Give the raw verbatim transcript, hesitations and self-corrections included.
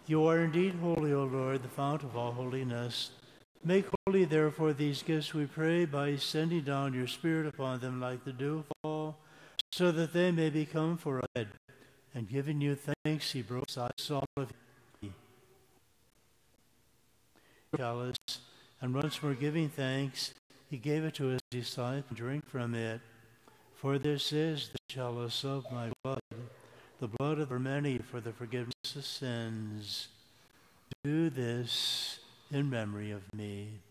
You are indeed holy, O Lord, the fount of all holiness. Make holy, therefore, these gifts, we pray, by sending down your Spirit upon them like the dewfall, so that they may become for us bread. And giving you thanks, he broke the all of you. Chalice, and once more giving thanks, he gave it to his disciples and drink from it. For this is the chalice of my blood, the blood of the many for the forgiveness of sins. Do this in memory of me.